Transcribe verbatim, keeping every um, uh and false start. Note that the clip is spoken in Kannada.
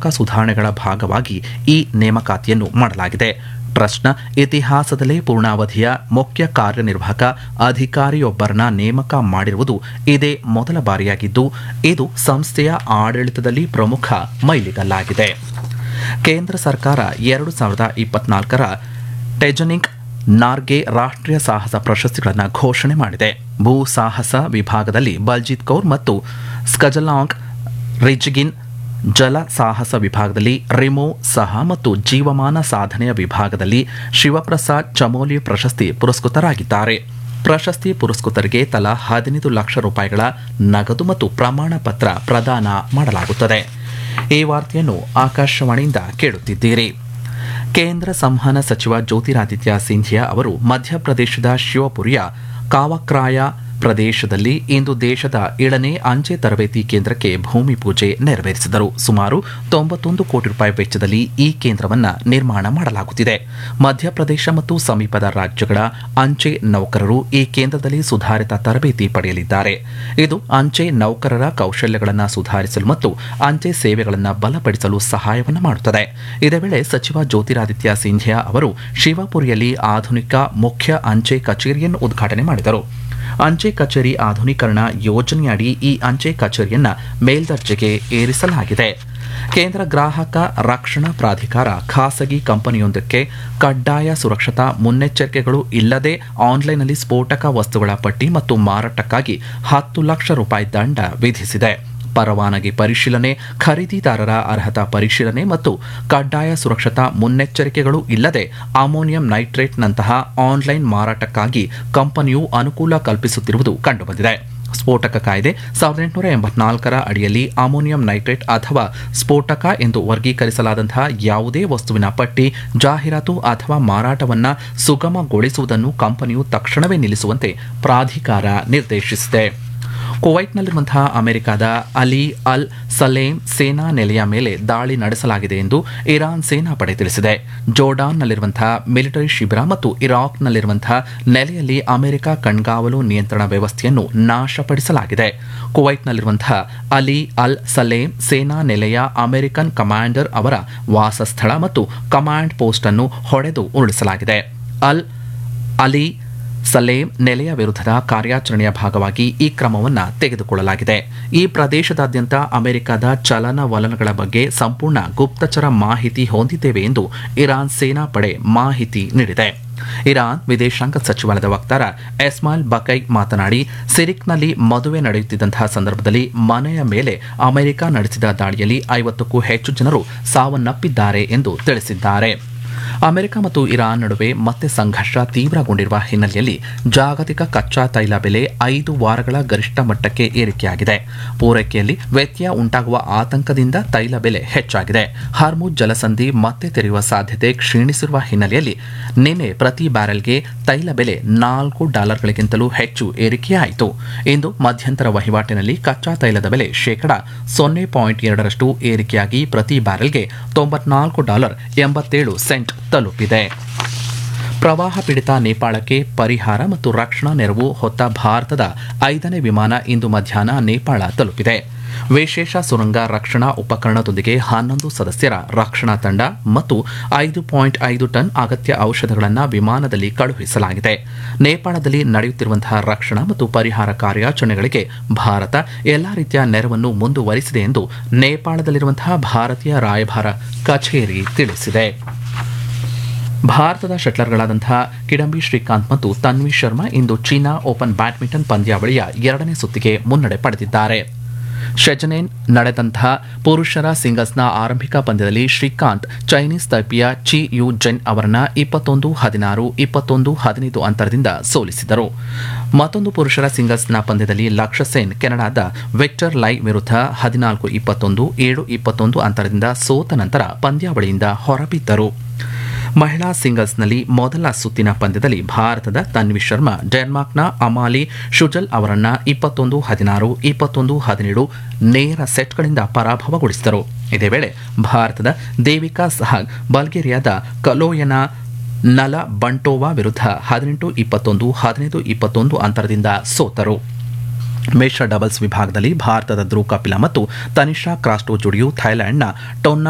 ಗುಣಾತ್ಮಕ ಸುಧಾರಣೆಗಳ ಭಾಗವಾಗಿ ಈ ನೇಮಕಾತಿಯನ್ನು ಮಾಡಲಾಗಿದೆ. ಟ್ರಸ್ಟ್ನ ಇತಿಹಾಸದಲ್ಲೇ ಪೂರ್ಣಾವಧಿಯ ಮುಖ್ಯ ಕಾರ್ಯನಿರ್ವಾಹಕ ಅಧಿಕಾರಿಯೊಬ್ಬರನ್ನ ನೇಮಕ ಮಾಡಿರುವುದು ಇದೇ ಮೊದಲ ಬಾರಿಯಾಗಿದ್ದು, ಇದು ಸಂಸ್ಥೆಯ ಆಡಳಿತದಲ್ಲಿ ಪ್ರಮುಖ ಮೈಲಿಗಲ್ಲಾಗಿದೆ. ಕೇಂದ್ರ ಸರ್ಕಾರ ಎರಡು ಸಾವಿರದ ಇಪ್ಪತ್ನಾಲ್ಕರ ಟೆಜನಿಕ್ ನಾರ್ಗೆ ರಾಷ್ಟ್ರೀಯ ಸಾಹಸ ಪ್ರಶಸ್ತಿಗಳನ್ನು ಘೋಷಣೆ ಮಾಡಿದೆ. ಭೂ ಸಾಹಸ ವಿಭಾಗದಲ್ಲಿ ಬಲ್ಜಿತ್ ಕೌರ್ ಮತ್ತು ಸ್ಕಜಲಾಂಗ್ ರಿಜ್ಗಿನ್, ಜಲ ಸಾಹಸ ವಿಭಾಗದಲ್ಲಿ ರಿಮೋ ಸಹ ಮತ್ತು ಜೀವಮಾನ ಸಾಧನೆಯ ವಿಭಾಗದಲ್ಲಿ ಶಿವಪ್ರಸಾದ್ ಚಮೋಲಿ ಪ್ರಶಸ್ತಿ ಪುರಸ್ಕೃತರಾಗಿದ್ದಾರೆ. ಪ್ರಶಸ್ತಿ ಪುರಸ್ಕೃತರಿಗೆ ತಲಾ ಹದಿನೈದು ಲಕ್ಷ ರೂಪಾಯಿಗಳ ನಗದು ಮತ್ತು ಪ್ರಮಾಣ ಪತ್ರ ಪ್ರದಾನ ಮಾಡಲಾಗುತ್ತದೆ. ಈ ವಾರ್ತೆಯನ್ನು ಆಕಾಶವಾಣಿಯಿಂದ ಕೇಳುತ್ತಿದ್ದೀರಿ. ಕೇಂದ್ರ ಸಂವಹನ ಸಚಿವ ಜ್ಯೋತಿರಾದಿತ್ಯ ಸಿಂಧಿಯಾ ಅವರು ಮಧ್ಯಪ್ರದೇಶದ ಶಿವಪುರಿಯ ಕಾವಕ್ರಾಯ ಪ್ರದೇಶದಲ್ಲಿ ಇಂದು ದೇಶದ ಏಳನೇ ಅಂಚೆ ತರಬೇತಿ ಕೇಂದ್ರಕ್ಕೆ ಭೂಮಿ ಪೂಜೆ ನೆರವೇರಿಸಿದರು. ಸುಮಾರು ತೊಂಬತ್ತೊಂದು ಕೋಟಿ ರೂಪಾಯಿ ವೆಚ್ಚದಲ್ಲಿ ಈ ಕೇಂದ್ರವನ್ನು ನಿರ್ಮಾಣ ಮಾಡಲಾಗುತ್ತಿದೆ. ಮಧ್ಯಪ್ರದೇಶ ಮತ್ತು ಸಮೀಪದ ರಾಜ್ಯಗಳ ಅಂಚೆ ನೌಕರರು ಈ ಕೇಂದ್ರದಲ್ಲಿ ಸುಧಾರಿತ ತರಬೇತಿ ಪಡೆಯಲಿದ್ದಾರೆ. ಇದು ಅಂಚೆ ನೌಕರರ ಕೌಶಲ್ಯಗಳನ್ನು ಸುಧಾರಿಸಲು ಮತ್ತು ಅಂಚೆ ಸೇವೆಗಳನ್ನು ಬಲಪಡಿಸಲು ಸಹಾಯವನ್ನು ಮಾಡುತ್ತದೆ. ಇದೇ ವೇಳೆ ಸಚಿವ ಜ್ಯೋತಿರಾದಿತ್ಯ ಸಿಂಧಿಯಾ ಅವರು ಶಿವಪುರಿಯಲ್ಲಿ ಆಧುನಿಕ ಮುಖ್ಯ ಅಂಚೆ ಕಚೇರಿಯನ್ನು ಉದ್ಘಾಟನೆ ಮಾಡಿದರು. ಅಂಚೆ ಕಚೇರಿ ಆಧುನೀಕರಣ ಯೋಜನೆಯಡಿ ಈ ಅಂಚೆ ಕಚೇರಿಯನ್ನ ಮೇಲ್ದರ್ಜೆಗೆ ಏರಿಸಲಾಗಿದೆ. ಕೇಂದ್ರ ಗ್ರಾಹಕ ರಕ್ಷಣಾ ಪ್ರಾಧಿಕಾರ ಖಾಸಗಿ ಕಂಪನಿಯೊಂದಕ್ಕೆ ಕಡ್ಡಾಯ ಸುರಕ್ಷತಾ ಮುನ್ನೆಚ್ಚರಿಕೆಗಳು ಇಲ್ಲದೆ ಆನ್ಲೈನ್ನಲ್ಲಿ ಸ್ಫೋಟಕ ವಸ್ತುಗಳ ಪಟ್ಟಿ ಮತ್ತು ಮಾರಾಟಕ್ಕಾಗಿ ಹತ್ತು ಲಕ್ಷ ರೂಪಾಯಿ ದಂಡ ವಿಧಿಸಿದೆ. ಪರವಾನಗಿ ಪರಿಶೀಲನೆ, ಖರೀದಿದಾರರ ಅರ್ಹತಾ ಪರಿಶೀಲನೆ ಮತ್ತು ಕಡ್ಡಾಯ ಸುರಕ್ಷತಾ ಮುನ್ನೆಚ್ಚರಿಕೆಗಳು ಇಲ್ಲದೆ ಅಮೋನಿಯಂ ನೈಟ್ರೇಟ್ನಂತಹ ಆನ್ಲೈನ್ ಮಾರಾಟಕ್ಕಾಗಿ ಕಂಪನಿಯು ಅನುಕೂಲ ಕಲ್ಪಿಸುತ್ತಿರುವುದು ಕಂಡುಬಂದಿದೆ. ಸ್ಫೋಟಕ ಕಾಯ್ದೆ ಸಾವಿರದ ಎಂಟುನೂರ ಎಂಬತ್ನಾಲ್ಕರ ಅಡಿಯಲ್ಲಿ ಅಮೋನಿಯಂ ನೈಟ್ರೇಟ್ ಅಥವಾ ಸ್ಫೋಟಕ ಎಂದು ವರ್ಗೀಕರಿಸಲಾದಂತಹ ಯಾವುದೇ ವಸ್ತುವಿನ ಪಟ್ಟಿ, ಜಾಹೀರಾತು ಅಥವಾ ಮಾರಾಟವನ್ನು ಸುಗಮಗೊಳಿಸುವುದನ್ನು ಕಂಪನಿಯು ತಕ್ಷಣವೇ ನಿಲ್ಲಿಸುವಂತೆ ಪ್ರಾಧಿಕಾರ ನಿರ್ದೇಶಿಸಿದೆ. ಕುವೈಟ್ನಲ್ಲಿರುವಂತಹ ಅಮೆರಿಕದ ಅಲಿ ಅಲ್ ಸಲೇಮ್ ಸೇನಾ ನೆಲೆಯ ಮೇಲೆ ದಾಳಿ ನಡೆಸಲಾಗಿದೆ ಎಂದು ಇರಾನ್ ಸೇನಾಪಡೆ ತಿಳಿಸಿದೆ. ಜೋರ್ಡಾನ್ನಲ್ಲಿರುವಂತಹ ಮಿಲಿಟರಿ ಶಿಬಿರ ಮತ್ತು ಇರಾಕ್ನಲ್ಲಿರುವಂತಹ ನೆಲೆಯಲ್ಲಿ ಅಮೆರಿಕ ಕಣ್ಗಾವಲು ನಿಯಂತ್ರಣ ವ್ಯವಸ್ಥೆಯನ್ನು ನಾಶಪಡಿಸಲಾಗಿದೆ. ಕುವೈಟ್ನಲ್ಲಿರುವಂತಹ ಅಲಿ ಅಲ್ ಸಲೇಮ್ ಸೇನಾ ನೆಲೆಯ ಅಮೆರಿಕನ್ ಕಮಾಂಡರ್ ಅವರ ವಾಸಸ್ಥಳ ಮತ್ತು ಕಮಾಂಡ್ ಪೋಸ್ಟ್ ಅನ್ನು ಹೊಡೆದು ಉರುಳಿಸಲಾಗಿದೆ. ಅಲ್ ಅಲಿ ಸಲೇಮ್ ನೆಲೆಯ ವಿರುದ್ಧದ ಕಾರ್ಯಾಚರಣೆಯ ಭಾಗವಾಗಿ ಈ ಕ್ರಮವನ್ನು ತೆಗೆದುಕೊಳ್ಳಲಾಗಿದೆ. ಈ ಪ್ರದೇಶದಾದ್ಯಂತ ಅಮೆರಿಕದ ಚಲನವಲನಗಳ ಬಗ್ಗೆ ಸಂಪೂರ್ಣ ಗುಪ್ತಚರ ಮಾಹಿತಿ ಹೊಂದಿದ್ದೇವೆ ಎಂದು ಇರಾನ್ ಸೇನಾಪಡೆ ಮಾಹಿತಿ ನೀಡಿದೆ. ಇರಾನ್ ವಿದೇಶಾಂಗ ಸಚಿವಾಲಯದ ವಕ್ತಾರ ಎಸ್ಮಾಯಿಲ್ ಬಕೈ ಮಾತನಾಡಿ, ಸಿರಿಕ್ನಲ್ಲಿ ಮದುವೆ ನಡೆಯುತ್ತಿದ್ದಂತಹ ಸಂದರ್ಭದಲ್ಲಿ ಮನೆಯ ಮೇಲೆ ಅಮೆರಿಕ ನಡೆಸಿದ ದಾಳಿಯಲ್ಲಿ ಐವತ್ತಕ್ಕೂ ಹೆಚ್ಚು ಜನರು ಸಾವನ್ನಪ್ಪಿದ್ದಾರೆ ಎಂದು ತಿಳಿಸಿದ್ದಾರೆ. ಅಮೆರಿಕ ಮತ್ತು ಇರಾನ್ ನಡುವೆ ಮತ್ತೆ ಸಂಘರ್ಷ ತೀವ್ರಗೊಂಡಿರುವ ಹಿನ್ನೆಲೆಯಲ್ಲಿ ಜಾಗತಿಕ ಕಚ್ಚಾ ತೈಲ ಬೆಲೆ ಐದು ವಾರಗಳ ಗರಿಷ್ಠ ಮಟ್ಟಕ್ಕೆ ಏರಿಕೆಯಾಗಿದೆ. ಪೂರೈಕೆಯಲ್ಲಿ ವ್ಯತ್ಯಯ ಉಂಟಾಗುವ ಆತಂಕದಿಂದ ತೈಲ ಬೆಲೆ ಹೆಚ್ಚಾಗಿದೆ. ಹಾರ್ಮುಜ್ ಜಲಸಂಧಿ ಮತ್ತೆ ತೆರೆಯುವ ಸಾಧ್ಯತೆ ಕ್ಷೀಣಿಸಿರುವ ಹಿನ್ನೆಲೆಯಲ್ಲಿ ನಿನ್ನೆ ಪ್ರತಿ ಬ್ಯಾರೆಲ್ಗೆ ತೈಲ ಬೆಲೆ ನಾಲ್ಕು ಡಾಲರ್ಗಳಿಗಿಂತಲೂ ಹೆಚ್ಚು ಏರಿಕೆಯಾಯಿತು. ಇಂದು ಮಧ್ಯಂತರ ವಹಿವಾಟಿನಲ್ಲಿ ಕಚ್ಚಾ ತೈಲದ ಬೆಲೆ ಶೇಕಡಾ ಸೊನ್ನೆ ಪಾಯಿಂಟ್ ಎರಡರಷ್ಟು ಏರಿಕೆಯಾಗಿ ಪ್ರತಿ ಬ್ಯಾರೆಲ್ಗೆ ತೊಂಬತ್ನಾಲ್ಕು ಡಾಲರ್ ಎಂಬತ್ತೇಳು ಸೆಂಟ್ ತಲುಪಿದೆ. ಪ್ರವಾಹ ಪೀಡಿತ ನೇಪಾಳಕ್ಕೆ ಪರಿಹಾರ ಮತ್ತು ರಕ್ಷಣಾ ನೆರವು ಹೊತ್ತ ಭಾರತದ ಐದನೇ ವಿಮಾನ ಇಂದು ಮಧ್ಯಾಹ್ನ ನೇಪಾಳ ತಲುಪಿದೆ. ವಿಶೇಷ ಸುರಂಗ ರಕ್ಷಣಾ ಉಪಕರಣದೊಂದಿಗೆ ಹನ್ನೊಂದು ಸದಸ್ಯರ ರಕ್ಷಣಾ ತಂಡ ಮತ್ತು ಐದು ಪಾಯಿಂಟ್ ಐದು ಟನ್ ಅಗತ್ಯ ಔಷಧಗಳನ್ನು ವಿಮಾನದಲ್ಲಿ ಕಳುಹಿಸಲಾಗಿದೆ. ನೇಪಾಳದಲ್ಲಿ ನಡೆಯುತ್ತಿರುವಂತಹ ರಕ್ಷಣಾ ಮತ್ತು ಪರಿಹಾರ ಕಾರ್ಯಾಚರಣೆಗಳಿಗೆ ಭಾರತ ಎಲ್ಲಾ ರೀತಿಯ ನೆರವನ್ನು ಮುಂದುವರಿಸಿದೆ ಎಂದು ನೇಪಾಳದಲ್ಲಿರುವಂತಹ ಭಾರತೀಯ ರಾಯಭಾರ ಕಚೇರಿ ತಿಳಿಸಿದೆ. ಭಾರತದ ಶಟ್ಲರ್ಗಳಾದಂತಹ ಕಿಡಂಬಿ ಶ್ರೀಕಾಂತ್ ಮತ್ತು ತನ್ವಿ ಶರ್ಮಾ ಇಂದು ಚೀನಾ ಓಪನ್ ಬ್ಯಾಡ್ಮಿಂಟನ್ ಪಂದ್ಯಾವಳಿಯ ಎರಡನೇ ಸುತ್ತಿಗೆ ಮುನ್ನಡೆ ಪಡೆದಿದ್ದಾರೆ. ಶೆಜನೆನ್ ನಡೆದಂತಹ ಪುರುಷರ ಸಿಂಗಲ್ಸ್ನ ಆರಂಭಿಕ ಪಂದ್ಯದಲ್ಲಿ Srikanth Chinese ತೈಪಿಯ chi you Zen ಅವರನ್ನ ಇಪ್ಪತ್ತೊಂದು ಹದಿನಾರು ಇಪ್ಪತ್ತೊಂದು ಹದಿನೈದು ಅಂತರದಿಂದ ಸೋಲಿಸಿದರು. ಮತ್ತೊಂದು ಪುರುಷರ ಸಿಂಗಲ್ಸ್ನ ಪಂದ್ಯದಲ್ಲಿ ಲಕ್ಷ್ಯ ಸೇನ್ ಕೆನಡಾದ ವಿಕ್ಟರ್ ಲೈ ವಿರುದ್ಧ ಹದಿನಾಲ್ಕು ಇಪ್ಪತ್ತೊಂದು ಏಳು ಇಪ್ಪತ್ತೊಂದು ಅಂತರದಿಂದ ಸೋತ ನಂತರ ಪಂದ್ಯಾವಳಿಯಿಂದ ಹೊರಬಿದ್ದರು. ಮಹಿಳಾ ಸಿಂಗಲ್ಸ್ನಲ್ಲಿ ಮೊದಲ ಸುತ್ತಿನ ಪಂದ್ಯದಲ್ಲಿ ಭಾರತದ ತನ್ವಿ ಶರ್ಮಾ ಡೆನ್ಮಾರ್ಕ್ನ ಅಮಾಲಿ ಶುಜಲ್ ಅವರನ್ನ ಇಪ್ಪತ್ತೊಂದು ಹದಿನಾರು ಇಪ್ಪತ್ತೊಂದು ಹದಿನೇಳು ನೇರ ಸೆಟ್ಗಳಿಂದ ಪರಾಭವಗೊಳಿಸಿದರು. ಇದೇ ವೇಳೆ ಭಾರತದ ದೇವಿಕಾ ಸಹಾಗ್ ಬಲ್ಗೇರಿಯಾದ ಕಲೋಯನ ನಲ ಬಂಟೋವಾ ವಿರುದ್ಧ ಹದಿನೆಂಟು ಇಪ್ಪತ್ತೊಂದು ಹದಿನೈದು ಇಪ್ಪತ್ತೊಂದು ಅಂತರದಿಂದ ಸೋತರು. ಮಿಶ್ರ ಡಬಲ್ಸ್ ವಿಭಾಗದಲ್ಲಿ ಭಾರತದ ಧ್ರುವ್ ಕಪಿಲಾ ಮತ್ತು ತನಿಷಾ ಕ್ರಾಸ್ಟೋ ಜೋಡಿಯು ಥೈಲ್ಯಾಂಡ್ನ ಟೊನ್ನಾ